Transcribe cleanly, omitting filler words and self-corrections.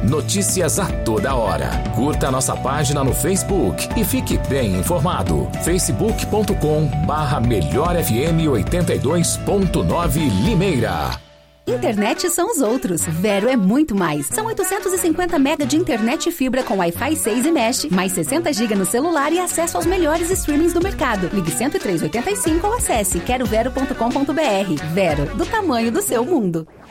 Notícias a toda hora. Curta a nossa página no Facebook e fique bem informado. facebook.com/melhorfm 82.9 Limeira. Internet são os outros. Vero é muito mais. São 850 mega de internet e fibra com Wi-Fi 6 e Mesh, mais 60 GB no celular e acesso aos melhores streamings do mercado. Ligue 10385 ou acesse querovero.com.br. Vero, do tamanho do seu mundo.